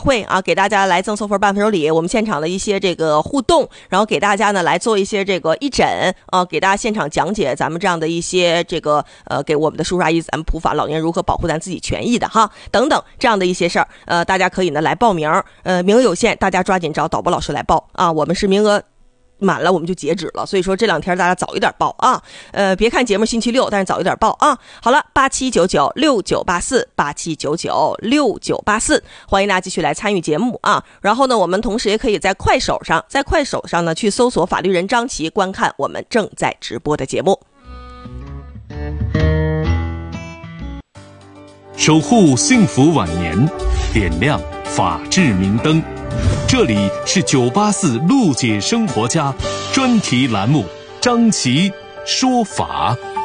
惠啊，给大家来赠送份伴手礼，我们现场的一些这个互动，然后给大家呢来做一些这个义诊啊，给大家现场讲解咱们这样的一些这个给我们的叔叔阿姨咱们普法老年人如何保护咱自己权益的哈，等等这样的一些事儿，大家可以呢来报名，名额有限，大家抓紧找导播老师来报啊，我们是名额满了我们就截止了，所以说这2天大家早一点报啊，别看节目星期六，但是早一点报啊。好了，87996984，87996984，欢迎大家继续来参与节目啊。然后呢，我们同时也可以在快手上呢去搜索法律人张琪，观看我们正在直播的节目。 守护幸福晚年，点亮法治明灯。这里是984路解生活家专题栏目，张琪说法。